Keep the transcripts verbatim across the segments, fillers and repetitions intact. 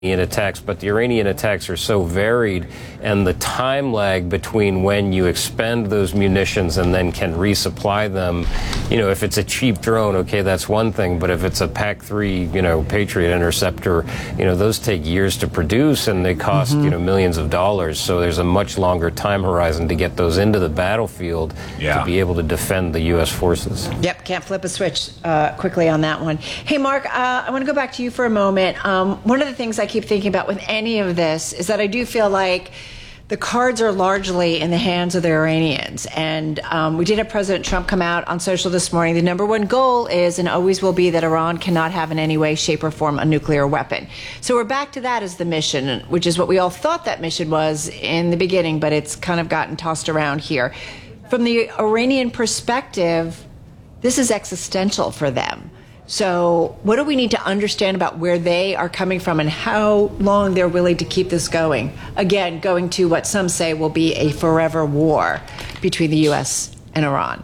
attacks, but the Iranian attacks are so varied, and the time lag between when you expend those munitions and then can resupply them, you know, if it's a cheap drone, okay, that's one thing, but if it's a P A C three, you know, Patriot interceptor, you know, those take years to produce and they cost, mm-hmm. you know, millions of dollars. So there's a much longer time horizon to get those into the battlefield yeah. to be able to defend the U S forces. Yep, can't flip a switch uh, quickly on that one. Hey, Mark, uh, I want to go back to you for a moment. Um, one of the things I keep thinking about with any of this is that I do feel like the cards are largely in the hands of the Iranians. And um, we did have President Trump come out on social this morning. The number one goal is and always will be that Iran cannot have in any way, shape, or form a nuclear weapon. So we're back to that as the mission, which is what we all thought that mission was in the beginning, but it's kind of gotten tossed around here. From the Iranian perspective, this is existential for them. So what do we need to understand about where they are coming from and how long they're willing to keep this going? Again, going to what some say will be a forever war between the U S and Iran.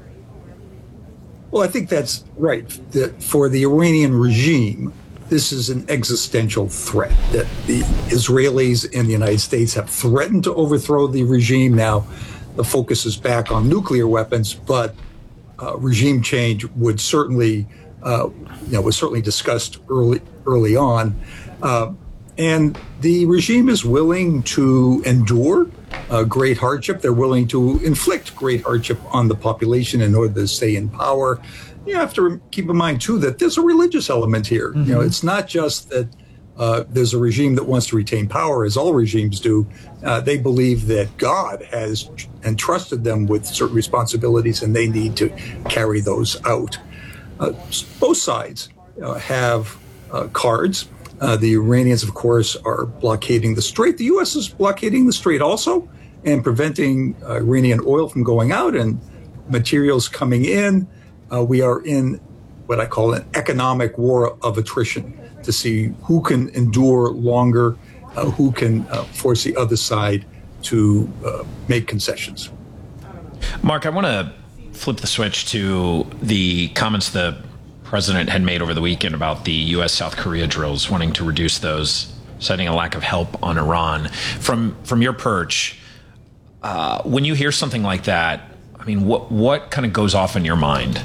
Well, I think that's right. That for the Iranian regime, this is an existential threat, that the Israelis and the United States have threatened to overthrow the regime. Now, the focus is back on nuclear weapons, but uh, regime change would certainly Uh, you know, was certainly discussed early early on, uh, and the regime is willing to endure uh, great hardship. They're willing to inflict great hardship on the population in order to stay in power. You have to keep in mind too that there's a religious element here. Mm-hmm. You know, it's not just that uh, there's a regime that wants to retain power, as all regimes do. Uh, they believe that God has entrusted them with certain responsibilities, and they need to carry those out. Uh, both sides uh, have uh, cards. Uh, the Iranians, of course, are blockading the strait. The U S is blockading the strait also and preventing uh, Iranian oil from going out and materials coming in. Uh, we are in what I call an economic war of attrition to see who can endure longer, uh, who can uh, force the other side to uh, make concessions. Mark, I want to flip the switch to the comments the president had made over the weekend about the U S South Korea drills, wanting to reduce those, citing a lack of help on Iran. From from your perch, uh, when you hear something like that, I mean, what what kind of goes off in your mind?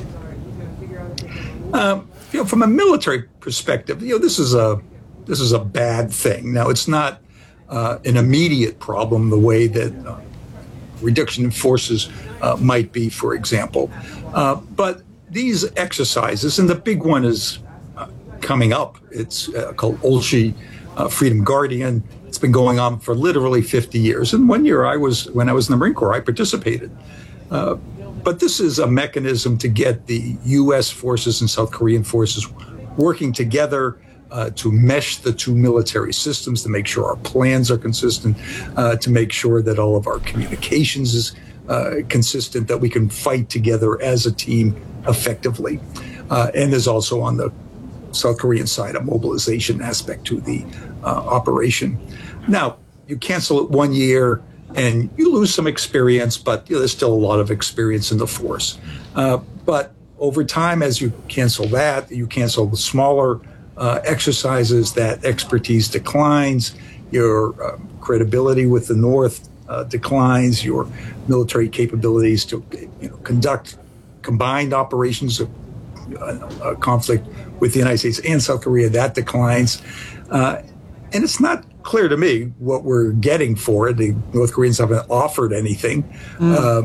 Um, you know, from a military perspective, you know, this is a this is a bad thing. Now, it's not uh, an immediate problem the way that uh, reduction in forces uh, might be, for example. Uh, but these exercises, and the big one is uh, coming up, it's uh, called Olshi uh, Freedom Guardian. It's been going on for literally fifty years. And one year I was, when I was in the Marine Corps, I participated. Uh, but this is a mechanism to get the U S forces and South Korean forces working together Uh, to mesh the two military systems, to make sure our plans are consistent, uh, to make sure that all of our communications is uh, consistent, that we can fight together as a team effectively. Uh, and there's also on the South Korean side a mobilization aspect to the uh, operation. Now, you cancel it one year and you lose some experience, but you know, there's still a lot of experience in the force. Uh, but over time, as you cancel that, you cancel the smaller Uh, exercises, that expertise declines, your uh, credibility with the North uh, declines, your military capabilities to you know, conduct combined operations of uh, conflict with the United States and South Korea, that declines. Uh, and it's not clear to me what we're getting for it. The North Koreans haven't offered anything. Mm. Uh,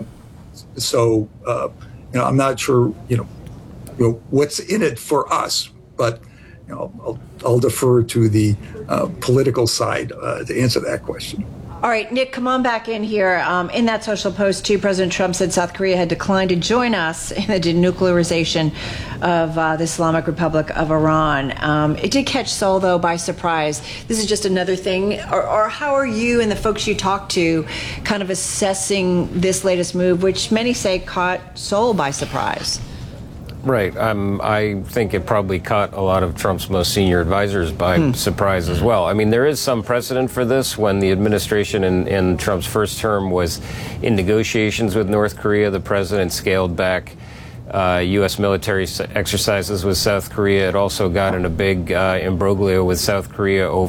so, uh, you know, I'm not sure, you know, you know, what's in it for us, but I'll, I'll defer to the uh, political side uh, to answer that question. All right, Nick, come on back in here. Um, in that social post, too, President Trump said South Korea had declined to join us in the denuclearization of uh, the Islamic Republic of Iran. Um, it did catch Seoul, though, by surprise. This is just another thing. Or, or how are you and the folks you talk to kind of assessing this latest move, which many say caught Seoul by surprise? Right. Um, I think it probably caught a lot of Trump's most senior advisors by hmm. surprise as well. I mean, there is some precedent for this. When the administration in, in Trump's first term was in negotiations with North Korea, the president scaled back uh, U S military exercises with South Korea. It also got in a big uh, imbroglio with South Korea over